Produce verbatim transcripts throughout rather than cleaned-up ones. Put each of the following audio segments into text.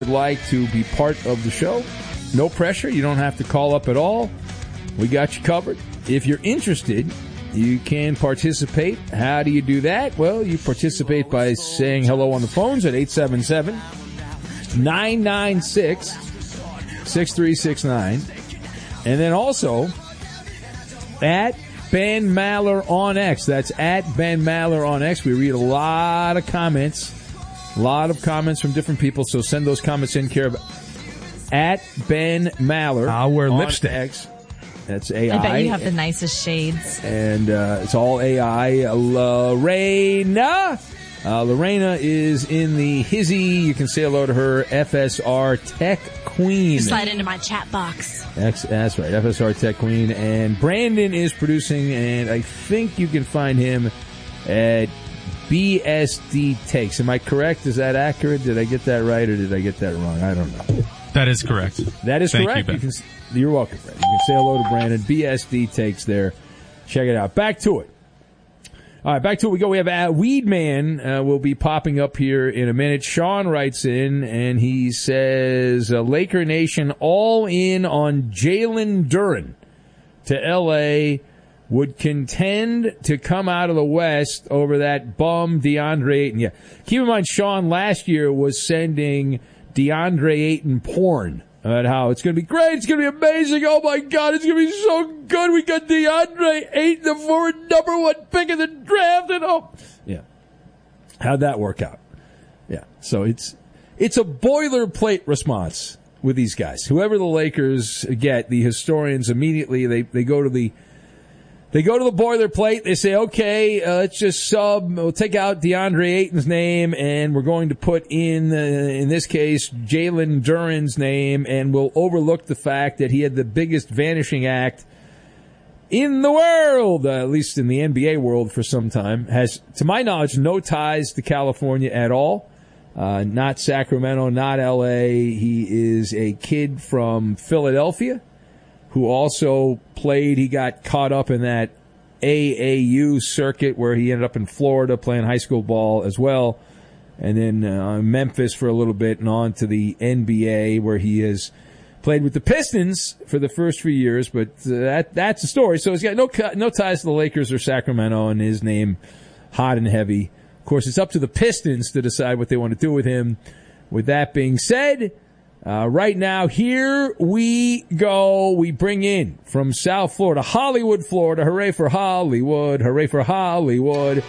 would like to be part of the show, no pressure. You don't have to call up at all. We got you covered. If you're interested, you can participate. How do you do that? Well, you participate by saying hello on the phones at eight seven seven, nine nine six, six three six nine. And then also at Ben Maller on X. That's at Ben Maller on X. We read a lot of comments. A lot of comments from different people, so send those comments in care of at Ben Maller. I'll wear on lipstick. X. That's A I. I bet you have the nicest shades. And uh, it's all A I. Lorena. Uh, Lorena is in the hizzy. You can say hello to her. F S R Tech Queen. Slide into my chat box. X, that's right. F S R Tech Queen. And Brandon is producing, and I think you can find him at B S D Takes. Am I correct? Is that accurate? Did I get that right or did I get that wrong? I don't know. That is correct. That is Thank correct. You, you can, you're welcome, Brandon. You can say hello to Brandon. B S D Takes there. Check it out. Back to it. All right, back to it we go. We have uh, Weedman uh, will be popping up here in a minute. Sean writes in, and he says, uh, Laker Nation all in on Jalen Duren to L A, would contend to come out of the West over that bum DeAndre Ayton. Yeah. Keep in mind, Sean last year was sending DeAndre Ayton porn about how it's going to be great, it's going to be amazing, oh my God, it's going to be so good. We got DeAndre Ayton, the forward number one pick in the draft, and oh. Yeah. How'd that work out? Yeah. So it's, it's a boilerplate response with these guys. Whoever the Lakers get, the historians immediately, they, they go to the, They go to the boilerplate. They say, okay, uh, let's just sub. We'll take out DeAndre Ayton's name, and we're going to put in, uh, in this case, Jalen Duren's name, and we'll overlook the fact that he had the biggest vanishing act in the world, uh, at least in the N B A world for some time. Has, to my knowledge, no ties to California at all. Uh, not Sacramento, not L A. He is a kid from Philadelphia who also played, he got caught up in that A A U circuit where he ended up in Florida playing high school ball as well. And then uh, Memphis for a little bit and on to the N B A where he has played with the Pistons for the first few years. But uh, that that's the story. So he's got no no ties to the Lakers or Sacramento, and his name hot and heavy. Of course, it's up to the Pistons to decide what they want to do with him. With that being said, Uh, right now, here we go. We bring in from South Florida, Hollywood, Florida. Hooray for Hollywood. Hooray for Hollywood.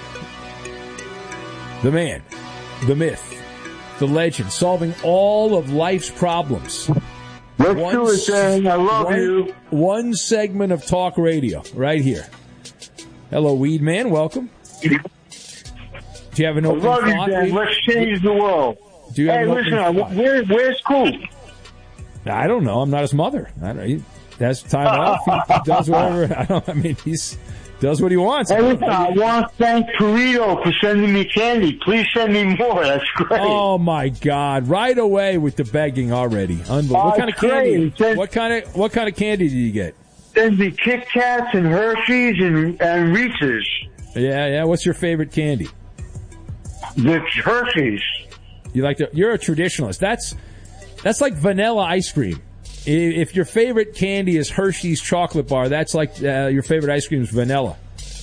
The man, the myth, the legend, solving all of life's problems. Let's one, do it, Dan. I love one, you. One segment of talk radio right here. Hello, Weed Man. Welcome. Do you have an I opening love you, thought? Dan. Weed? Let's change the world. Do you have hey, an listen, opening I, thought? where, where's Coop? I don't know. I'm not his mother. I don't. He has time off. He does whatever. I don't. I mean, he's does what he wants. Hey, listen, I want to thank Perito for sending me candy. Please send me more. That's great. Oh my God! Right away with the begging already. Unbelievable. Oh, what kind of candy? great. What kind of what kind of candy did you get? Send me Kit Kats and Hershey's and, and Reese's. Yeah, yeah. What's your favorite candy? The Hershey's. You like the? You're a traditionalist. That's that's like vanilla ice cream. If your favorite candy is Hershey's chocolate bar, that's like uh, your favorite ice cream is vanilla.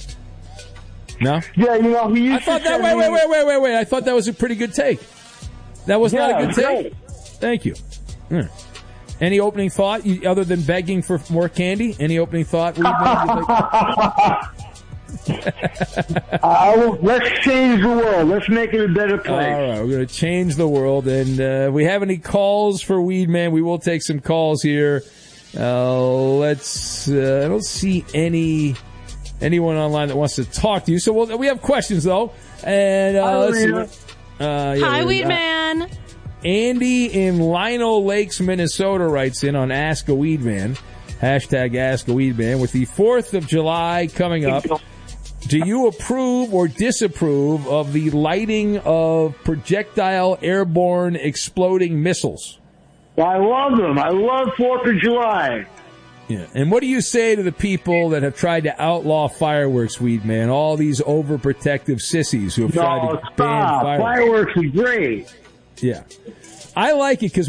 No? Yeah, you know, he used I thought to that. send Wait, me- wait, wait, wait, wait, wait. I thought that was a pretty good take. That was Yeah, not a good great. take. Thank you. Hmm. Any opening thought you, other than begging for more candy? Any opening thought? We'd like- I will, let's change the world. Let's make it a better place. All right, we're going to change the world. And uh, we have any calls for Weed Man? We will take some calls here. Uh, let's. Uh, I don't see any anyone online that wants to talk to you. So we'll, we have questions though. And uh, Hi, let's see. Rita. What, uh, yeah, Hi, uh, Weed Man. Andy in Lino Lakes, Minnesota writes in on Ask a Weed Man. Hashtag Ask a Weed Man. With the fourth of July coming up, do you approve or disapprove of the lighting of projectile airborne exploding missiles? I love them. I love fourth of July. Yeah. And what do you say to the people that have tried to outlaw fireworks, Weed Man? All these overprotective sissies who have tried No, to ban stop. fireworks. Fireworks are great. Yeah. I like it because